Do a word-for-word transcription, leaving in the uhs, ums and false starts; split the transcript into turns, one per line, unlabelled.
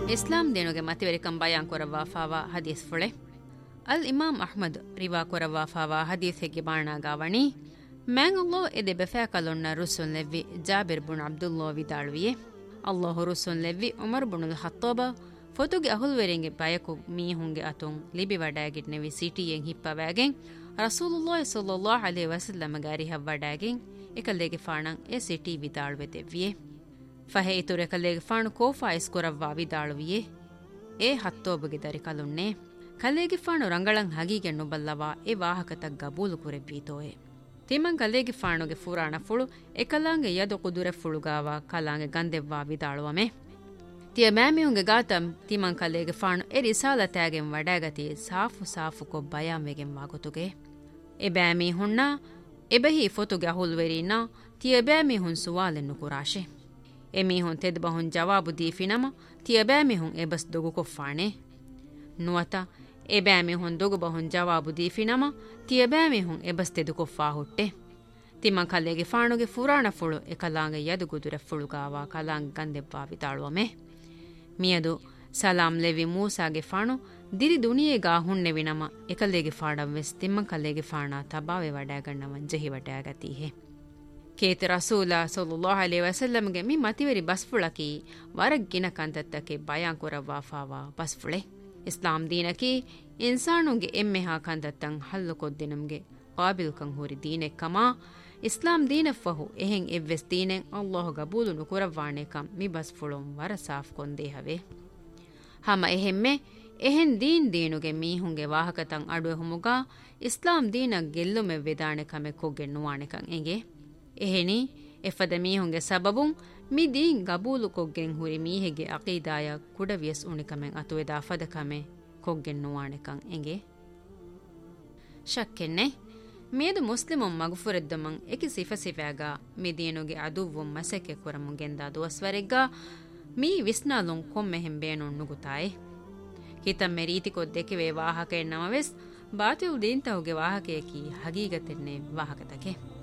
ಇಸ್ಲಾಂ ದೇನುಗೆ ಮತಿವೆರಿಕಂ ಬಯಾನ್ Korava fava ಹದೀಸ್ ಫುಳೆ ಅಲ್ ಇಮಾಮ್ Ahmed Riva Korava fava ಹದೀಸ್ ಹೆಗ್ಗೆ ಬಾಣಾಗಾವಣಿ ಮ್ಯಾಂಗ್ ಅಲ್ಲೋ ಎದೆ ಬೆಫಾಕಲೊನ್ನ ರುಸುನ್ ಲೆವ್ವಿ ಜಾಬಿರ್ ಬುನ್ ಅಬ್ದುಲ್ಲೋ ವಿದಾಳುವಿಯೆ ಅಲ್ಲಾಹು ರುಸುನ್ ಲೆವ್ವಿ Umar ಬುನುಲ್ ಹತ್ತೋಬ ಫೊತುಗೆ ಅಹುಲ್ವೆರೆಂಗೆ ಬಯಕು ಮೀಹುಂಗೆ ಅತುಂ Libby ವಡಾಗಿಟ್ನೆವಿ ಸಿಟಿಯೆಂ ಹಿಪ್ಪವಾಗೆಂ ರಸೂಲುಲ್ಲಾಹಿ ಸಲ್ಲಲ್ಲಾಹು ಅಲೈಹಿ ವಸಲ್ಲಂ ಗಾರಿ ಹವ್ವಡಾಗೆಂ ಎಕಲ್ಲೆಗೆ ಫಾಣಂ A city ವಿದಾಳುವೆದೆವ್ವಿಯೆ ಫಹೆ ಇತುರೆ ಕಲ್ಲೆಗೆ ಫಾಣು ಕೋಫಾ ಇಸ್ಕೊರವ್ವಾ ವಿದಾಳುವಿಯೆ A ಹತ್ತೋಬಗೆ Dari ಕಲುನ್ನೆ ಕಲ್ಲೆಗೆ ಫಾಣು ರಂಗಳಂ ಹಗೀಗೆ ನುಬಲ್ಲವಾ A ವಾಹಕತ ಗಬೂಲು ಕುರೆವ್ವೀತೋಯೆ ತಿಮಂ ಕಲ್ಲೆಗೆ ಫಾಣುಗೆ ಫುರಾಣ ಫುಳು ಎಕಲಾಂಗೆ Yadu ಕುದುರೆ ಫುಳುಗಾವ ಕಲಾಂಗೆ ಗಂದೆವ್ವಾ ವಿದಾಳುವಮೆ ತಿಯ ಮ್ಯಾಮಿಯುಂಗೆ ಗಾತಂ ತಿಮಂ ಕಲ್ಲೆಗೆ ಫಾಣು ಎ ರಿಸಾಲತಾಗೆಂ ವಡಾಗತಿ ಸಾಫು ಸಾಫು ಕೊ ಬಯಾಂವೆಗೆಂ ವಾಗುತುಗೆ A ಬ್ಯಾಮಿ ಹುಣ್ಣ ಎಬಹಿ ಫೊತುಗೆ ಅಹುಲ್ವೆರೀನ ತಿಯ ಬ್ಯಾಮಿ ಹುನ್ ಸುವಾಲೆನ್ನು ಕುರಾಶೆ ಎಮೀಹುನ್ ತೆದ್ಬಹುನ್ ಜವಾಬು ದೀಫಿನಮ ತಿಯ ಬ್ಯಾಮಿಹುನ್ ಎಬಸ್ ದೊಗು ಕೊಫ್ಫಾಣೆ ನುವತ A ಬ್ಯಾಮಿಹುನ್ ದೊಗು ಬಹುನ್ ಜವಾಬು ದೀಫಿನಮ ತಿಯ ಬ್ಯಾಮಿಹುನ್ ಎಬಸ್ ತೆದು ಕೊಫ್ಫಾ ಹುಟ್ಟೆ Timma ಕಲ್ಲೆಗೆ ಫಾಣುಗೆ ಫುರಾಣ ಫುಳು A ಕಲಾಂಗೆ Yadu ಗುದುರೆ ಫುಳುಗಾವ ಕಲಾಂಗೆ ಗಂದೆವ್ವಾ ವಿತಾಳುವಮೆ ಮಿಯದು Salam levy ಮೂಸಾಗೆ ಫಾಣು ದಿರಿ ದುನಿಯೆಗಾ ಹುಣ್ಣೆವಿನಮ ಎಕಲ್ಲೆಗೆ ಫಾಣಂ ವೆಸ್ Timma ಕಲ್ಲೆಗೆ ಫಾಣ ತಬಾವೆ ವಡಾಗಣ್ಣವನ್ ಜಹಿ ವಡಾಗತೀಹೆ Keta ರಸೂಲ ಸಲ್ಲಲ್ಲಾಹು ಅಲೈಹಿ ವಸಲ್ಲಂಗೆ me ಮತಿವೆರಿ ಬಸ್ಫುಳಕಿ ವರಗ್ಗಿನ ಕಂತತ್ತಕ್ಕೆ ಬಯಾನ್ ಕೊರವ್ವಾ fava ಬಸ್ಫುಳೆ ಇಸ್ಲಾಂ ದೀನಕಿ ಇನ್ಸಾನುಗೆ ಎಮ್ಮೆ ಹಾ ಕಂತತ್ತಂ ಹಲ್ಲು ಕೊದ್ದಿನಂಗೆ ಕಾಬಿಲ್ ಕಂ ಹೂರಿ ದೀನೆ ಕಮಾ ಇಸ್ಲಾಂ ದೀನ ಫಹು ಎಹೆಂ ಎವ್ವೆಸ್ ದೀನೆಂ ಅಲ್ಲಾಹು ಗಬೂಲು ನುಕುರವ್ವಾಣೆ ಕಂ ಮಿ ಬಸ್ಫುಳುಂ ವರ ಸಾಫ್ ಕೊಂದೇ ಹವೆ ಹಮ ಎಹೆಮ್ಮೆ ಎಹೆನ್ ದೀನ್ ದೀನುಗೆ ಮೀಹುಂಗೆ ವಾಹಕತಂ ಅಡುವೆ ಹುಮುಗಾ ಇಸ್ಲಾಂ ದೀನ ಗೆಲ್ಲುಮೆ ವೆದಾಣೆ ಕಮೆ ಕೊಗ್ಗೆ ನುವಾಣೆ ಕಂ ಎಂಗೆ ಎಹೆನಿ ಎಫದ ಮೀಹುಂಗೆ ಸಬಬುಂ ಮಿ ದೀನ್ ಗಬೂಲು ಕೊಗ್ಗೆಂ ಹುರಿ ಮೀಹೆಗೆ ಅಕೀದಾಯ ಕುಡವಿಯಸ್ ಉಣಿಕಮೆಂ ಅತುವೆದ ಅಫದ ಕಮೆ ಕೊಗ್ಗೆಂ ನುವಾಣೆಕಂ ಎಂಗೆ ಶಕ್ಕೆನ್ನೆ ಮೇದು ಮುಸ್ಲಿಮುಂ ಮಗುಫುರೆದ್ದಮಂ ಎಕಿ ಸಿಫ ಸಿಫಾಗ ಮಿ ದೀನುಗೆ ಅದುವ್ವುಂ ಮಸೆಕೆ ಕುರಮುಂ ಗೆಂದಾ ದುವಸ್ವರೆಗ್ಗ ಮೀ ವಿಸ್ನಾಲುಂ ಕೊಮ್ಮೆ ಹೆಂಬೇಣು ನುಗುತಾಯೆ ಹಿತಂ ಮೆ ರೀತಿ ಕೊದ್ದೆಕೆ ವೇ ವಾಹಕ ಎನ್ನಮವೆಸ್ ಬಾತಿಲ್ ದೀನ್ ತಹುಗೆ ವಾಹಕೆಯಕಿ ಹಗೀಗತೆನ್ನೆ ವಾಹಕತಕೆ